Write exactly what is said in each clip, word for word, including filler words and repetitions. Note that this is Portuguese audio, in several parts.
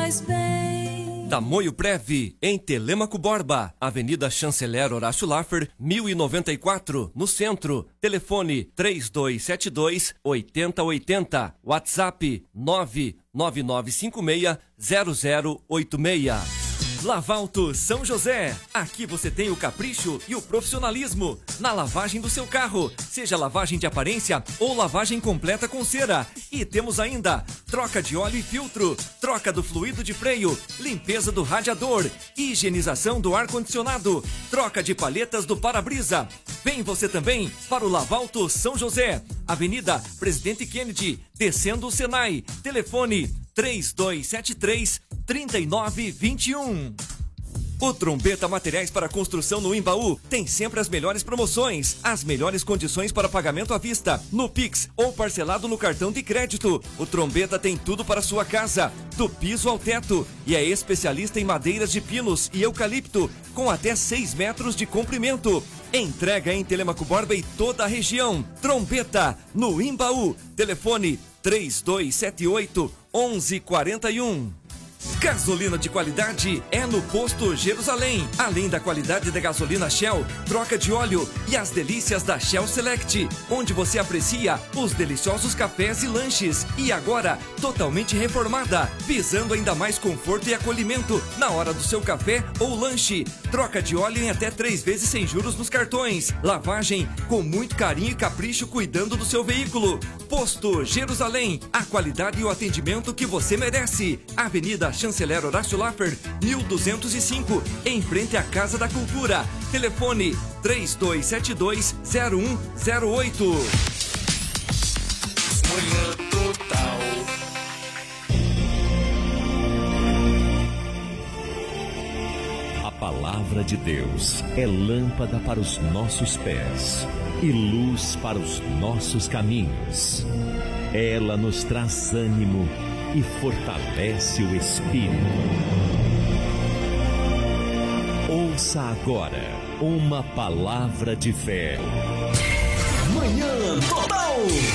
faz bem. Tamoio Prev, em Telêmaco Borba, Avenida Chanceler Horácio Laffer, mil e noventa e quatro, no centro. Telefone três dois sete dois, oito zero oito zero, WhatsApp nove nove nove cinco seis, zero zero oito seis. Lavalto São José, aqui você tem o capricho e o profissionalismo na lavagem do seu carro, seja lavagem de aparência ou lavagem completa com cera. E temos ainda troca de óleo e filtro, troca do fluido de freio, limpeza do radiador, higienização do ar-condicionado, troca de palhetas do para-brisa. Vem você também para o Lavalto São José, Avenida Presidente Kennedy, descendo o Senai. Telefone três dois sete três, três nove dois um. O Trombeta Materiais para Construção no Imbaú tem sempre as melhores promoções, as melhores condições para pagamento à vista, no Pix ou parcelado no cartão de crédito. O Trombeta tem tudo para sua casa, do piso ao teto, e é especialista em madeiras de pinos e eucalipto, com até seis metros de comprimento. Entrega em Telêmaco Borba e toda a região. Trombeta, no Imbaú. Telefone três dois sete oito, um um quatro um. Gasolina de qualidade é no Posto Jerusalém. Além da qualidade da gasolina Shell, troca de óleo e as delícias da Shell Select, onde você aprecia os deliciosos cafés e lanches. E agora, totalmente reformada, visando ainda mais conforto e acolhimento na hora do seu café ou lanche. Troca de óleo em até três vezes sem juros nos cartões. Lavagem com muito carinho e capricho cuidando do seu veículo. Posto Jerusalém, a qualidade e o atendimento que você merece. Avenida Chanceler Horácio Laffer, mil duzentos e cinco, em frente à Casa da Cultura. Telefone três dois sete dois, zero um zero oito. Manhã Total. A palavra de Deus é lâmpada para os nossos pés e luz para os nossos caminhos. Ela nos traz ânimo e fortalece o espírito. Ouça agora uma palavra de fé. Manhã Total.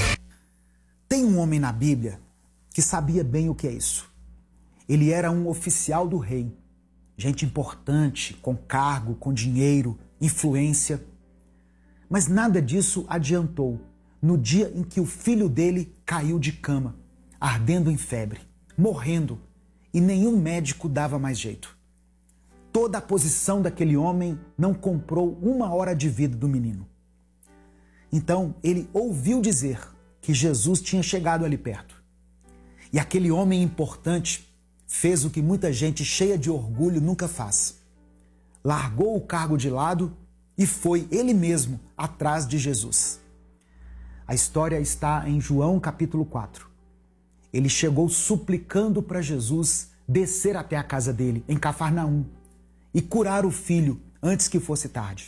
Tem um homem na Bíblia que sabia bem o que é isso. Ele era um oficial do rei, gente importante, com cargo, com dinheiro, influência. Mas nada disso adiantou no dia em que o filho dele caiu de cama, ardendo em febre, morrendo, e nenhum médico dava mais jeito. Toda a posição daquele homem não comprou uma hora de vida do menino. Então ele ouviu dizer que Jesus tinha chegado ali perto. E aquele homem importante fez o que muita gente cheia de orgulho nunca faz. Largou o cargo de lado e foi ele mesmo atrás de Jesus. A história está em João capítulo quatro. Ele chegou suplicando para Jesus descer até a casa dele, em Cafarnaum, e curar o filho antes que fosse tarde.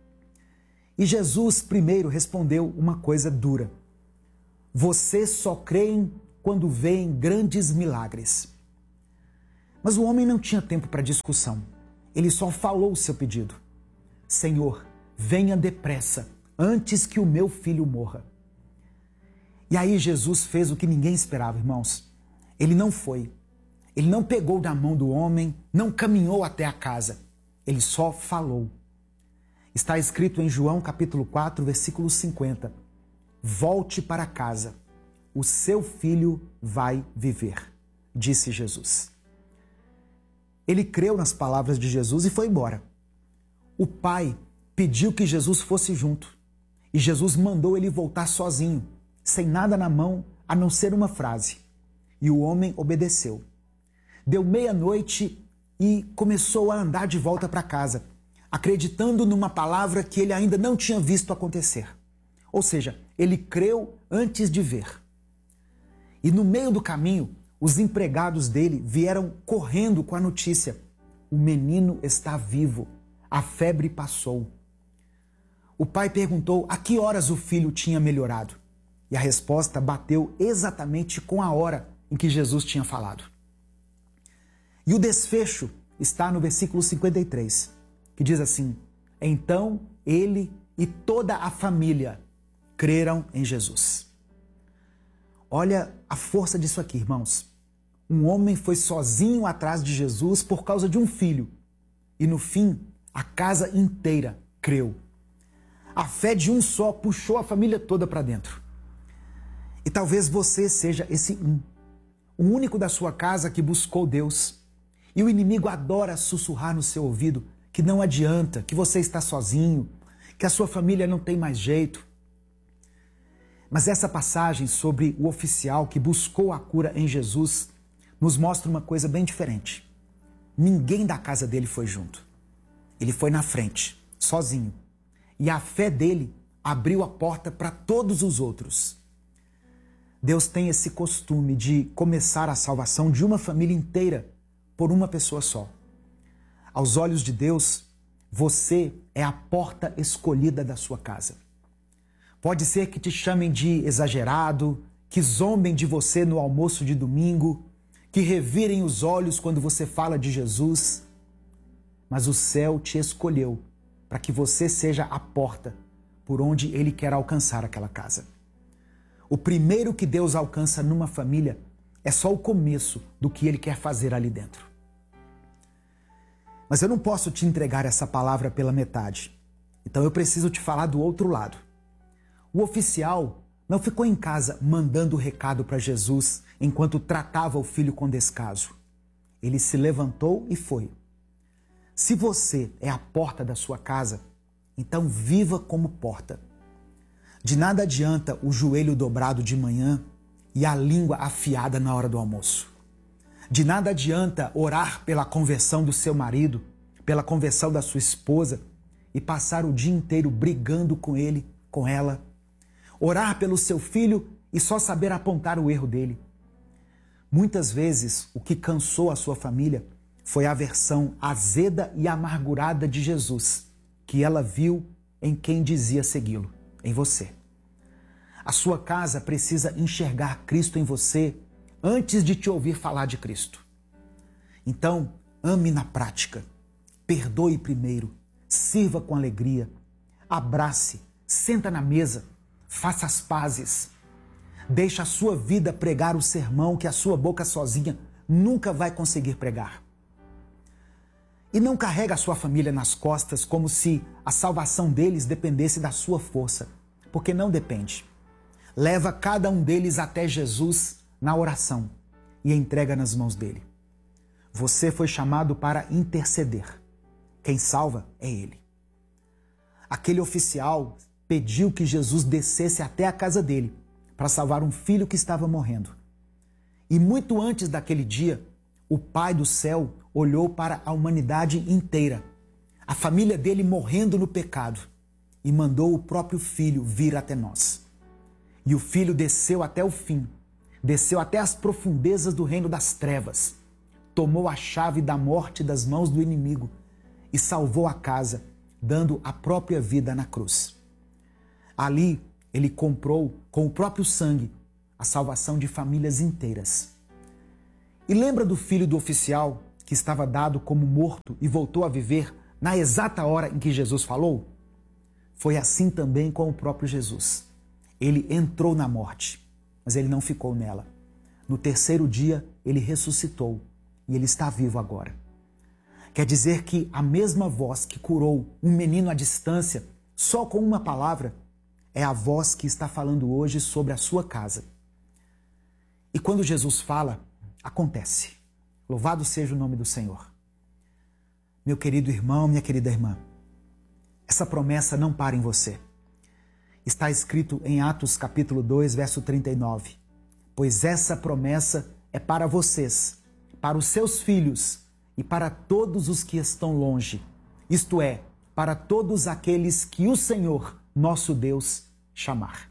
E Jesus primeiro respondeu uma coisa dura. Vocês só creem quando veem grandes milagres. Mas o homem não tinha tempo para discussão. Ele só falou o seu pedido. Senhor, venha depressa, antes que o meu filho morra. E aí Jesus fez o que ninguém esperava, irmãos. Ele não foi. Ele não pegou da mão do homem, não caminhou até a casa. Ele só falou. Está escrito em João capítulo quatro, versículo cinquenta. Volte para casa, o seu filho vai viver, disse Jesus. Ele creu nas palavras de Jesus e foi embora. O pai pediu que Jesus fosse junto e Jesus mandou ele voltar sozinho, sem nada na mão, a não ser uma frase. E o homem obedeceu. Deu meia-noite e começou a andar de volta para casa, acreditando numa palavra que ele ainda não tinha visto acontecer. Ou seja, ele creu antes de ver. E no meio do caminho, os empregados dele vieram correndo com a notícia: o menino está vivo, a febre passou. O pai perguntou a que horas o filho tinha melhorado. E a resposta bateu exatamente com a hora em que Jesus tinha falado. E o desfecho está no versículo cinquenta e três, que diz assim: então ele e toda a família creram em Jesus. Olha a força disso aqui, irmãos. um homem foi sozinho atrás de Jesus por causa de um filho. E no fim, a casa inteira creu. A fé de um só puxou a família toda para dentro. E talvez você seja esse um. O único da sua casa que buscou Deus. E o inimigo adora sussurrar no seu ouvido que não adianta, que você está sozinho, que a sua família não tem mais jeito. Mas essa passagem sobre o oficial que buscou a cura em Jesus nos mostra uma coisa bem diferente. Ninguém da casa dele foi junto. Ele foi na frente, sozinho. E a fé dele abriu a porta para todos os outros. Deus tem esse costume de começar a salvação de uma família inteira por uma pessoa só. Aos olhos de Deus, você é a porta escolhida da sua casa. Pode ser que te chamem de exagerado, que zombem de você no almoço de domingo, que revirem os olhos quando você fala de Jesus, mas o céu te escolheu para que você seja a porta por onde Ele quer alcançar aquela casa. O primeiro que Deus alcança numa família é só o começo do que Ele quer fazer ali dentro. Mas eu não posso te entregar essa palavra pela metade, então eu preciso te falar do outro lado. O oficial não ficou em casa mandando o recado para Jesus enquanto tratava o filho com descaso. Ele se levantou e foi. Se você é a porta da sua casa, então viva como porta. De nada adianta o joelho dobrado de manhã e a língua afiada na hora do almoço. De nada adianta orar pela conversão do seu marido, pela conversão da sua esposa e passar o dia inteiro brigando com ele, com ela. Orar pelo seu filho e só saber apontar o erro dele. Muitas vezes, o que cansou a sua família foi a versão azeda e amargurada de Jesus, que ela viu em quem dizia segui-lo, em você. A sua casa precisa enxergar Cristo em você antes de te ouvir falar de Cristo. Então, ame na prática, perdoe primeiro, sirva com alegria, abrace, senta na mesa, faça as pazes. Deixe a sua vida pregar o sermão que a sua boca sozinha nunca vai conseguir pregar. E não carrega a sua família nas costas como se a salvação deles dependesse da sua força, porque não depende. Leva cada um deles até Jesus na oração e entrega nas mãos dele. Você foi chamado para interceder. Quem salva é ele. Aquele oficial pediu que Jesus descesse até a casa dele para salvar um filho que estava morrendo. E muito antes daquele dia, o Pai do céu olhou para a humanidade inteira, a família dele morrendo no pecado, e mandou o próprio Filho vir até nós. E o Filho desceu até o fim, desceu até as profundezas do reino das trevas, tomou a chave da morte das mãos do inimigo e salvou a casa, dando a própria vida na cruz. Ali, ele comprou com o próprio sangue a salvação de famílias inteiras. E lembra do filho do oficial que estava dado como morto e voltou a viver na exata hora em que Jesus falou? Foi assim também com o próprio Jesus. Ele entrou na morte, mas ele não ficou nela. No terceiro dia, ele ressuscitou e ele está vivo agora. Quer dizer que a mesma voz que curou um menino à distância, só com uma palavra, é a voz que está falando hoje sobre a sua casa. E quando Jesus fala, acontece. Louvado seja o nome do Senhor. Meu querido irmão, minha querida irmã, essa promessa não para em você. Está escrito em Atos capítulo dois, verso trinta e nove. Pois essa promessa é para vocês, para os seus filhos e para todos os que estão longe, isto é, para todos aqueles que o Senhor, nosso Deus, chamar.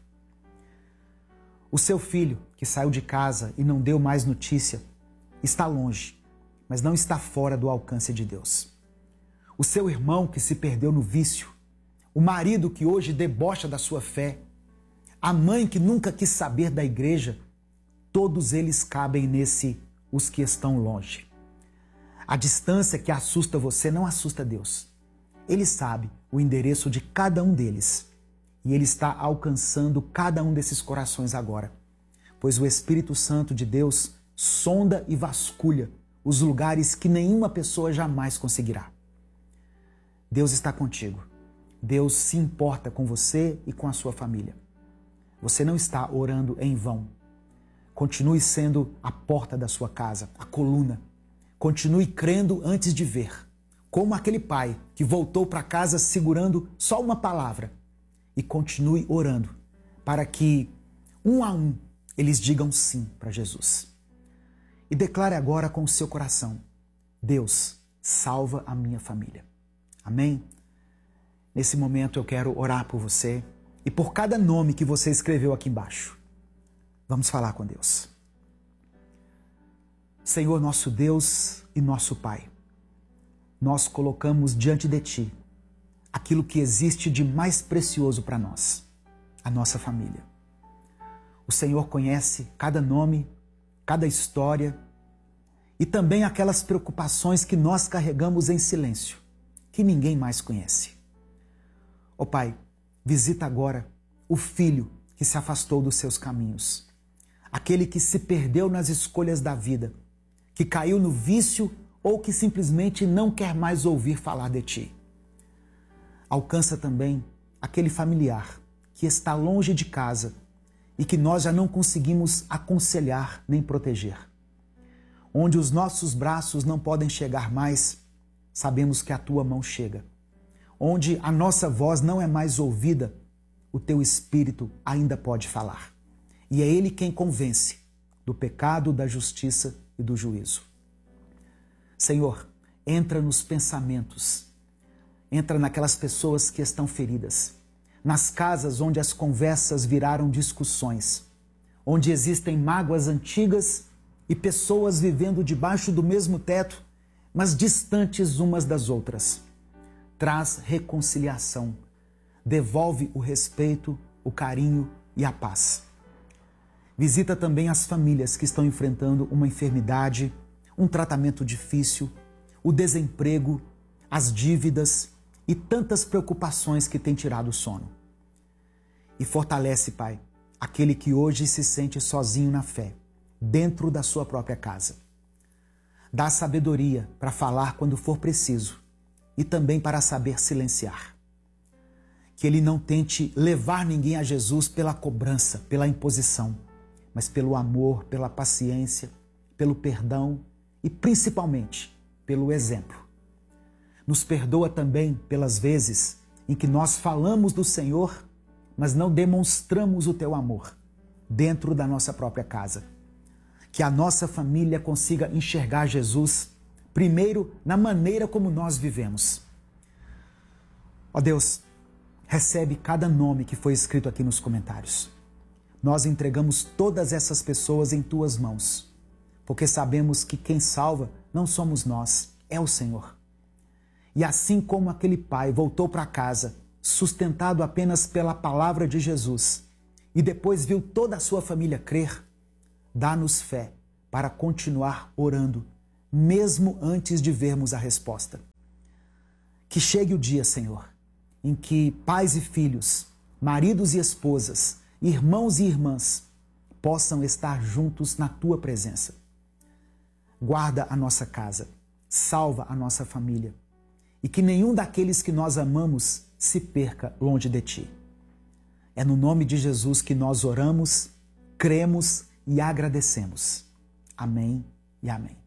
O seu filho, que saiu de casa e não deu mais notícia, está longe, mas não está fora do alcance de Deus. O seu irmão que se perdeu no vício, o marido que hoje debocha da sua fé, a mãe que nunca quis saber da igreja, todos eles cabem nesse os que estão longe. A distância que assusta você não assusta Deus. Ele sabe o endereço de cada um deles e Ele está alcançando cada um desses corações agora, pois o Espírito Santo de Deus sonda e vasculha os lugares que nenhuma pessoa jamais conseguirá. Deus está contigo. Deus se importa com você e com a sua família. Você não está orando em vão. Continue sendo a porta da sua casa, a coluna. Continue crendo antes de ver, como aquele pai que voltou para casa segurando só uma palavra. E continue orando para que, um a um, eles digam sim para Jesus. E declare agora com o seu coração: Deus, salva a minha família. Amém? Nesse momento eu quero orar por você e por cada nome que você escreveu aqui embaixo. Vamos falar com Deus. Senhor, nosso Deus e nosso Pai, nós colocamos diante de Ti aquilo que existe de mais precioso para nós, a nossa família. O Senhor conhece cada nome, cada história e também aquelas preocupações que nós carregamos em silêncio, que ninguém mais conhece. Ó Pai, visita agora o filho que se afastou dos seus caminhos, aquele que se perdeu nas escolhas da vida, que caiu no vício ou que simplesmente não quer mais ouvir falar de Ti. Alcança também aquele familiar que está longe de casa e que nós já não conseguimos aconselhar nem proteger. Onde os nossos braços não podem chegar mais, sabemos que a Tua mão chega. Onde a nossa voz não é mais ouvida, o Teu Espírito ainda pode falar. E é Ele quem convence do pecado, da justiça e do juízo. Senhor, entra nos pensamentos, entra naquelas pessoas que estão feridas, nas casas onde as conversas viraram discussões, onde existem mágoas antigas e pessoas vivendo debaixo do mesmo teto, mas distantes umas das outras. Traz reconciliação, devolve o respeito, o carinho e a paz. Visita também as famílias que estão enfrentando uma enfermidade, um tratamento difícil, o desemprego, as dívidas e tantas preocupações que têm tirado o sono. E fortalece, Pai, aquele que hoje se sente sozinho na fé, dentro da sua própria casa. Dá sabedoria para falar quando for preciso e também para saber silenciar. Que ele não tente levar ninguém a Jesus pela cobrança, pela imposição, mas pelo amor, pela paciência, pelo perdão e principalmente pelo exemplo. Nos perdoa também pelas vezes em que nós falamos do Senhor, mas não demonstramos o Teu amor dentro da nossa própria casa. Que a nossa família consiga enxergar Jesus primeiro na maneira como nós vivemos. Ó Deus, recebe cada nome que foi escrito aqui nos comentários. Nós entregamos todas essas pessoas em Tuas mãos, porque sabemos que quem salva não somos nós, é o Senhor. E assim como aquele pai voltou para casa, sustentado apenas pela palavra de Jesus, e depois viu toda a sua família crer, dá-nos fé para continuar orando, mesmo antes de vermos a resposta. Que chegue o dia, Senhor, em que pais e filhos, maridos e esposas, irmãos e irmãs, possam estar juntos na Tua presença. Guarda a nossa casa, salva a nossa família, e que nenhum daqueles que nós amamos se perca longe de Ti. É no nome de Jesus que nós oramos, cremos e agradecemos. Amém e amém.